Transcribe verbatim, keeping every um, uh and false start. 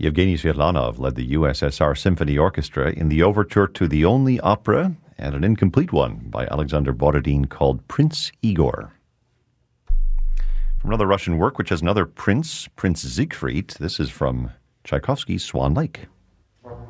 Yevgeny Svetlanov led the U S S R Symphony Orchestra in the overture to the only opera, and an incomplete one, by Alexander Borodin called Prince Igor. From another Russian work, which has another prince, Prince Siegfried, this is from Tchaikovsky's Swan Lake.